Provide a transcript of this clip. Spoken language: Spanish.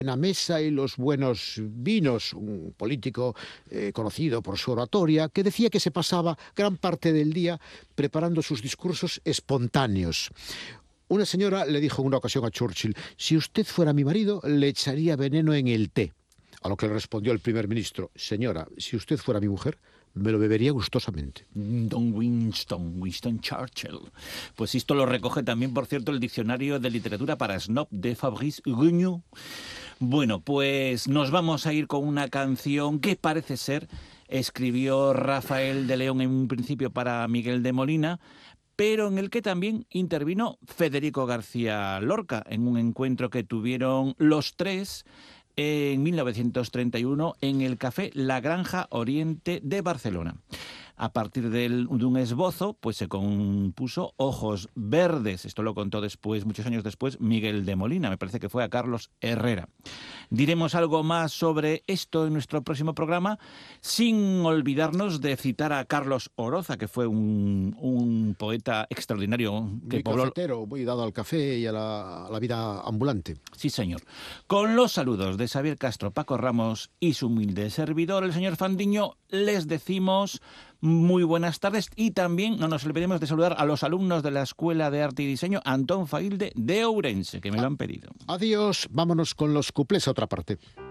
buena mesa y los buenos vinos, un político conocido por su oratoria, que decía que se pasaba gran parte del día preparando sus discursos espontáneos. Una señora le dijo en una ocasión a Churchill: si usted fuera mi marido, le echaría veneno en el té. A lo que le respondió el primer ministro: señora, si usted fuera mi mujer, me lo bebería gustosamente. Winston Churchill. Pues esto lo recoge también, por cierto, el Diccionario de Literatura para Snob de Fabrice Guignou. Bueno, pues nos vamos a ir con una canción que parece ser escribió Rafael de León en un principio para Miguel de Molina, pero en el que también intervino Federico García Lorca en un encuentro que tuvieron los tres en 1931 en el Café La Granja Oriente de Barcelona. A partir de un esbozo, pues se compuso Ojos Verdes. Esto lo contó después, muchos años después, Miguel de Molina. Me parece que fue a Carlos Herrera. Diremos algo más sobre esto en nuestro próximo programa, sin olvidarnos de citar a Carlos Oroza, que fue un poeta extraordinario que muy pobló... cafetero, muy dado al café y a la vida ambulante. Sí, señor. Con los saludos de Xavier Castro, Paco Ramos y su humilde servidor, el señor Fandiño, les decimos muy buenas tardes y también no nos olvidemos de saludar a los alumnos de la Escuela de Arte y Diseño Antón Failde de Ourense, que me lo han pedido. Adiós, vámonos con los cuplés a otra parte.